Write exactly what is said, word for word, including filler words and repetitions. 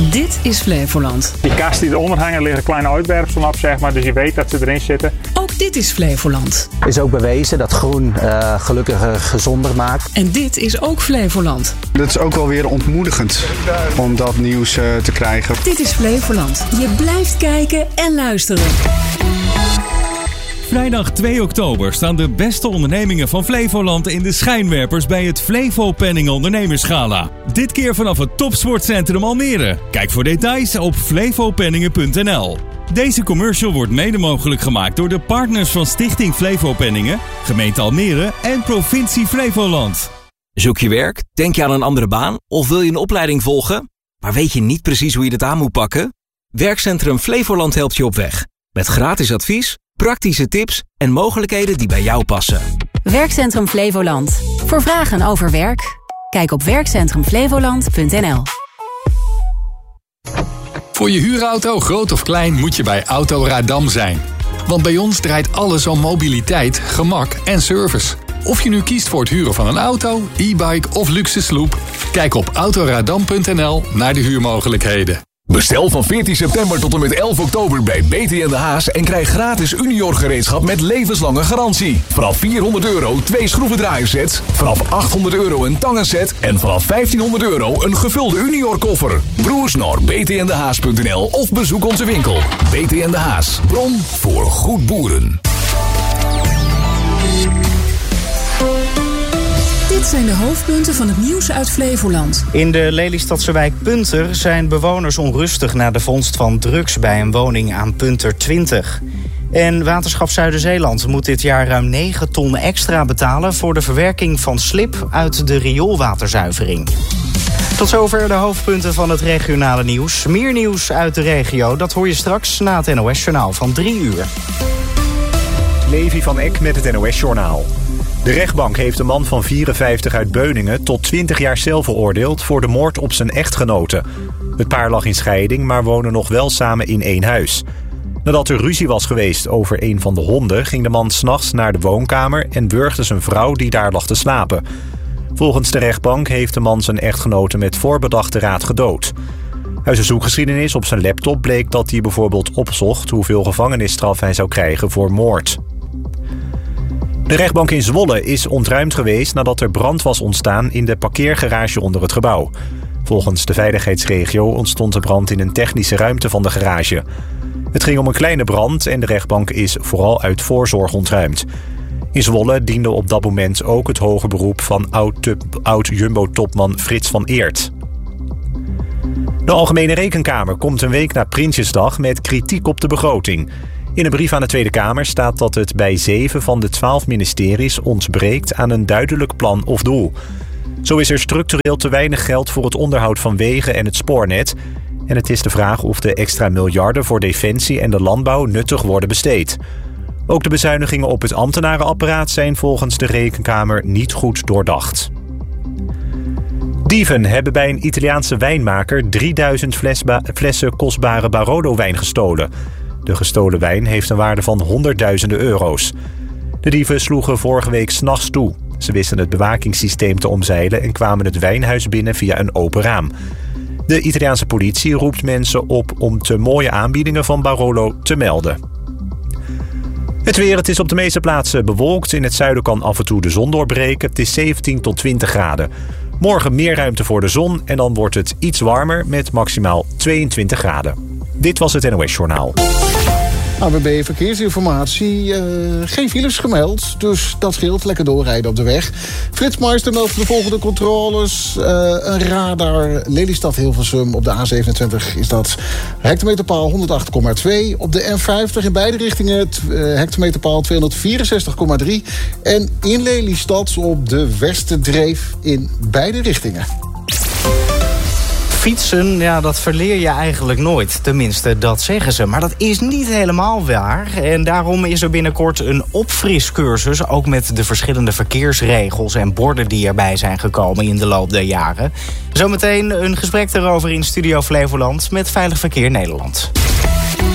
Dit is Flevoland. Die kast die eronder hangen liggen kleine uitwerpselen op, zeg maar. Dus je weet dat ze erin zitten. Ook dit is Flevoland. Is ook bewezen dat groen uh, gelukkiger gezonder maakt. En dit is ook Flevoland. Dat is ook wel weer ontmoedigend om dat nieuws uh, te krijgen. Dit is Flevoland. Je blijft kijken en luisteren. Vrijdag twee oktober staan de beste ondernemingen van Flevoland in de schijnwerpers bij het Flevo Penning Ondernemersgala. Dit keer vanaf het Topsportcentrum Almere. Kijk voor details op flevopenningen punt n l. Deze commercial wordt mede mogelijk gemaakt door de partners van Stichting Flevo Penningen, Gemeente Almere en Provincie Flevoland. Zoek je werk? Denk je aan een andere baan? Of wil je een opleiding volgen? Maar weet je niet precies hoe je dit aan moet pakken? Werkcentrum Flevoland helpt je op weg. Met gratis advies, praktische tips en mogelijkheden die bij jou passen. Werkcentrum Flevoland. Voor vragen over werk, kijk op werkcentrum flevoland punt n l. Voor je huurauto, groot of klein, moet je bij Autoradam zijn. Want bij ons draait alles om mobiliteit, gemak en service. Of je nu kiest voor het huren van een auto, e-bike of luxe sloep, kijk op autoradam punt n l naar de huurmogelijkheden. Bestel van veertien september tot en met elf oktober bij B T en de Haas en krijg gratis Unior gereedschap met levenslange garantie. Vanaf vierhonderd euro twee schroevendraaiersets, vanaf achthonderd euro een tangenset en vanaf vijftienhonderd euro een gevulde Unior koffer. Broers naar b t n de haas punt n l of bezoek onze winkel. B T en de Haas, bron voor goed boeren. Dit zijn de hoofdpunten van het nieuws uit Flevoland. In de Lelystadse wijk Punter zijn bewoners onrustig na de vondst van drugs bij een woning aan Punter twintig. En Waterschap Zuiderzeeland moet dit jaar ruim negen ton extra betalen voor de verwerking van slib uit de rioolwaterzuivering. Tot zover de hoofdpunten van het regionale nieuws. Meer nieuws uit de regio, dat hoor je straks na het N O S-journaal van drie uur. Levi van Eck met het N O S-journaal. De rechtbank heeft een man van vierenvijftig uit Beuningen tot twintig jaar cel veroordeeld voor de moord op zijn echtgenote. Het paar lag in scheiding, maar wonen nog wel samen in één huis. Nadat er ruzie was geweest over een van de honden, ging de man 's nachts naar de woonkamer en wurgde zijn vrouw die daar lag te slapen. Volgens de rechtbank heeft de man zijn echtgenote met voorbedachte raad gedood. Uit zijn zoekgeschiedenis op zijn laptop bleek dat hij bijvoorbeeld opzocht hoeveel gevangenisstraf hij zou krijgen voor moord. De rechtbank in Zwolle is ontruimd geweest nadat er brand was ontstaan in de parkeergarage onder het gebouw. Volgens de veiligheidsregio ontstond de brand in een technische ruimte van de garage. Het ging om een kleine brand en de rechtbank is vooral uit voorzorg ontruimd. In Zwolle diende op dat moment ook het hoger beroep van oud-Jumbo-topman Frits van Eert. De Algemene Rekenkamer komt een week na Prinsjesdag met kritiek op de begroting. In een brief aan de Tweede Kamer staat dat het bij zeven van de twaalf ministeries ontbreekt aan een duidelijk plan of doel. Zo is er structureel te weinig geld voor het onderhoud van wegen en het spoornet. En het is de vraag of de extra miljarden voor defensie en de landbouw nuttig worden besteed. Ook de bezuinigingen op het ambtenarenapparaat zijn volgens de Rekenkamer niet goed doordacht. Dieven hebben bij een Italiaanse wijnmaker drieduizend flesba- flessen kostbare Barolo-wijn gestolen. De gestolen wijn heeft een waarde van honderdduizenden euro's. De dieven sloegen vorige week 's nachts toe. Ze wisten het bewakingssysteem te omzeilen en kwamen het wijnhuis binnen via een open raam. De Italiaanse politie roept mensen op om te mooie aanbiedingen van Barolo te melden. Het weer, het is op de meeste plaatsen bewolkt. In het zuiden kan af en toe de zon doorbreken. Het is zeventien tot twintig graden. Morgen meer ruimte voor de zon en dan wordt het iets warmer met maximaal tweeëntwintig graden. Dit was het N O S-journaal. A B B Verkeersinformatie. Uh, geen files gemeld, dus dat scheelt. Lekker doorrijden op de weg. Flitsmeister meldt de volgende controles. Uh, een radar Lelystad-Hilversum op de A zevenentwintig is dat hectometerpaal honderdacht komma twee. Op de N vijftig in beide richtingen uh, hectometerpaal tweehonderdvierenzestig komma drie. En in Lelystad op de Westerdreef in beide richtingen. Fietsen, ja, dat verleer je eigenlijk nooit. Tenminste, dat zeggen ze. Maar dat is niet helemaal waar. En daarom is er binnenkort een opfriscursus. Ook met de verschillende verkeersregels en borden die erbij zijn gekomen in de loop der jaren. Zometeen een gesprek daarover in Studio Flevoland met Veilig Verkeer Nederland.